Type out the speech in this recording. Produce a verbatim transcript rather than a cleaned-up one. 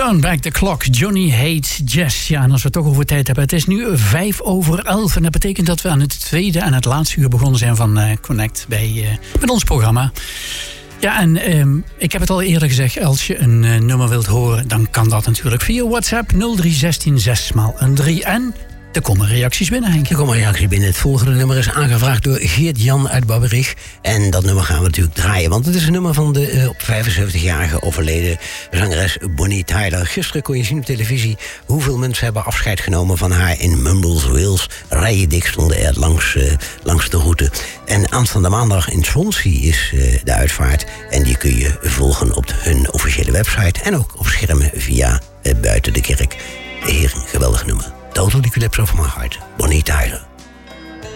Turn Back the Clock, Johnny Hates Jazz. Ja, en als we het toch over tijd hebben, het is nu vijf over elf. En dat betekent dat we aan het tweede en het laatste uur begonnen zijn van uh, Connect bij, uh, met ons programma. Ja, en um, ik heb het al eerder gezegd, als je een uh, nummer wilt horen, dan kan dat natuurlijk via WhatsApp nul drie zestien zes maal een drie. En er komen reacties binnen, Henk. Er komen reacties binnen. Het volgende nummer is aangevraagd door Geert-Jan uit Babberich. En dat nummer gaan we natuurlijk draaien. Want het is een nummer van de uh, op vijfenzeventigjarige overleden zangeres Bonnie Tyler. Gisteren kon je zien op televisie hoeveel mensen hebben afscheid genomen van haar in Mumbles, Wales. Rijen dik stonden er langs, uh, langs de route. En aanstaande maandag in Swansea is uh, de uitvaart. En die kun je volgen op hun officiële website. En ook op schermen via uh, buiten de kerk. Heer, een geweldig nummer. Total Eclipse of My Heart, Bonnie Tyler.